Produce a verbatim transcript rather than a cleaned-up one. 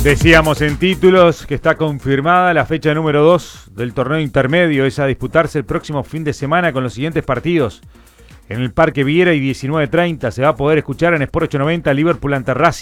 Decíamos en títulos que está confirmada la fecha número dos del torneo intermedio. Es a disputarse el próximo fin de semana con los siguientes partidos. En el Parque Viera y diecinueve treinta se va a poder escuchar en Sport ochocientos noventa Liverpool ante Racing.